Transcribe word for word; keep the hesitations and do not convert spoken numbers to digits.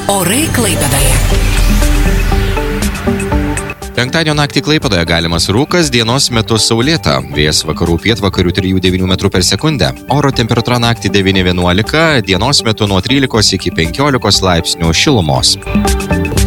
Orai Klaipėdoje. Penktadienio naktį Klaipėdoje galimas rūkas, dienos metu saulėta. Vėjas vakarų pietvakarių trijų devynių metrų per sekundę. Oro temperatūra naktį devyni vienuolika, dienos metu nuo trylikos iki penkiolikos laipsnių šilumos.